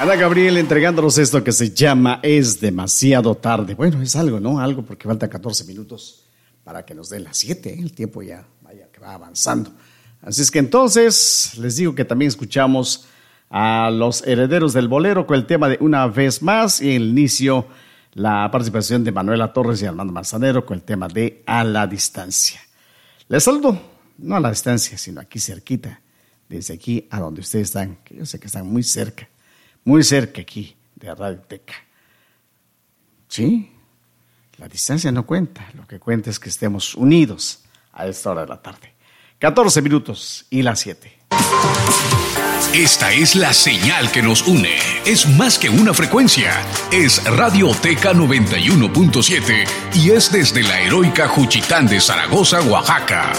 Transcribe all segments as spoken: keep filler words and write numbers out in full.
Ana Gabriel entregándonos esto que se llama Es demasiado tarde. Bueno, es algo, ¿no? Algo porque faltan catorce minutos para que nos den las siete, ¿eh? El tiempo ya vaya que va avanzando. Así es que entonces les digo que también escuchamos a los Herederos del Bolero con el tema de Una Vez Más, y en el inicio la participación de Manuela Torres y Armando Manzanero con el tema de A la Distancia. Les saludo, no a la distancia, sino aquí cerquita, desde aquí a donde ustedes están, que yo sé que están muy cerca, muy cerca aquí de Radio Teca. ¿Sí? La distancia no cuenta, lo que cuenta es que estemos unidos a esta hora de la tarde. catorce minutos y las siete. Esta es la señal que nos une. Es más que una frecuencia. Es Radio Teca noventa y uno punto siete y es desde la heroica Juchitán de Zaragoza, Oaxaca.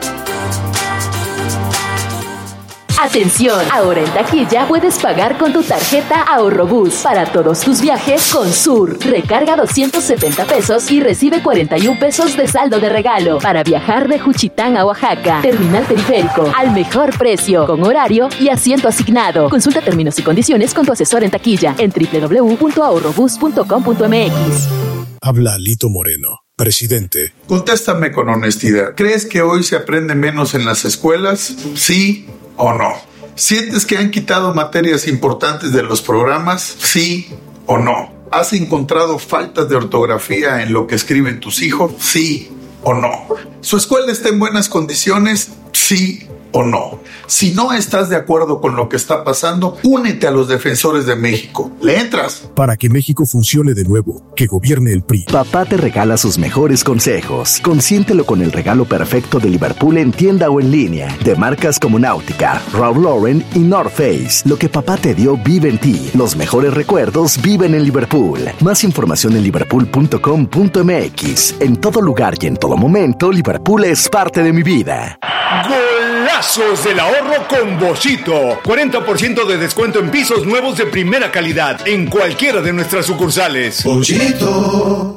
Atención, ahora en taquilla puedes pagar con tu tarjeta Ahorrobús para todos tus viajes con Sur. Recarga doscientos setenta pesos y recibe cuarenta y un pesos de saldo de regalo para viajar de Juchitán a Oaxaca. Terminal periférico, al mejor precio, con horario y asiento asignado. Consulta términos y condiciones con tu asesor en taquilla en doble u doble u doble u punto ahorrobús punto com punto m x. Habla Lito Moreno, presidente. Contéstame con honestidad. ¿Crees que hoy se aprende menos en las escuelas? ¿Sí o no? ¿Sientes que han quitado materias importantes de los programas? ¿Sí o no? ¿Has encontrado faltas de ortografía en lo que escriben tus hijos? ¿Sí o no? ¿Su escuela está en buenas condiciones? ¿Sí o no? Si no estás de acuerdo con lo que está pasando, únete a los Defensores de México. ¿Le entras? Para que México funcione de nuevo, que gobierne el P R I. Papá te regala sus mejores consejos. Consiéntelo con el regalo perfecto de Liverpool en tienda o en línea. De marcas como Náutica, Ralph Lauren y North Face. Lo que papá te dio vive en ti. Los mejores recuerdos viven en Liverpool. Más información en liverpool punto com punto m x. En todo lugar y en todo momento, Liverpool es parte de mi vida. Golazos del ahorro con Boschito. cuarenta por ciento de descuento en pisos nuevos de primera calidad en cualquiera de nuestras sucursales. Boschito.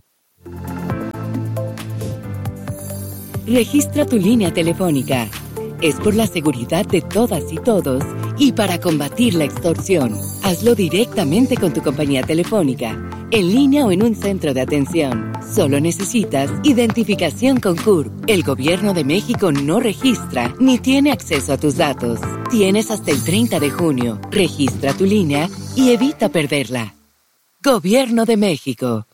Registra tu línea telefónica. Es por la seguridad de todas y todos y para combatir la extorsión. Hazlo directamente con tu compañía telefónica, en línea o en un centro de atención. Solo necesitas identificación con C U R P. El Gobierno de México no registra ni tiene acceso a tus datos. Tienes hasta el treinta de junio. Registra tu línea y evita perderla. Gobierno de México.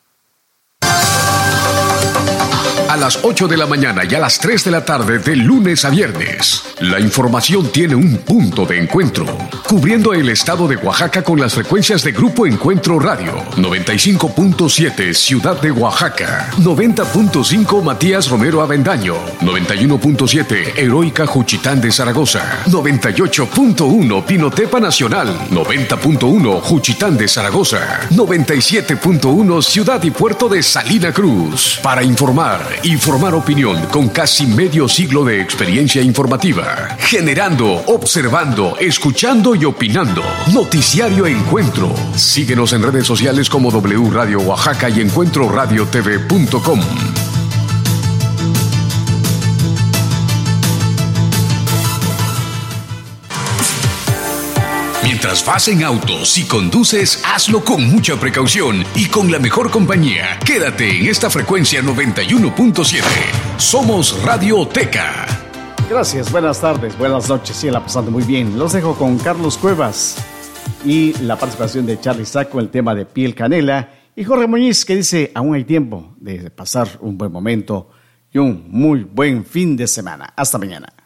A las ocho de la mañana y a las tres de la tarde de lunes a viernes, la información tiene un punto de encuentro, cubriendo el estado de Oaxaca con las frecuencias de Grupo Encuentro Radio, noventa y cinco punto siete Ciudad de Oaxaca, noventa punto cinco Matías Romero Avendaño, noventa y uno punto siete Heroica Juchitán de Zaragoza, noventa y ocho punto uno Pinotepa Nacional, noventa punto uno Juchitán de Zaragoza, noventa y siete punto uno Ciudad y Puerto de Salina Cruz. Para informar y formar opinión con casi medio siglo de experiencia informativa, generando, observando, escuchando y opinando. Noticiario Encuentro. Síguenos en redes sociales como W Radio Oaxaca y encuentro radio t v punto com. Mientras vas en auto, si conduces, hazlo con mucha precaución y con la mejor compañía. Quédate en esta frecuencia noventa y uno punto siete. Somos Radio Teca. Gracias, buenas tardes, buenas noches, síganla pasando muy bien. Los dejo con Carlos Cuevas y la participación de Charly Saco, el tema de Piel Canela, y Jorge Muñiz, que dice, aún hay tiempo de pasar un buen momento y un muy buen fin de semana. Hasta mañana.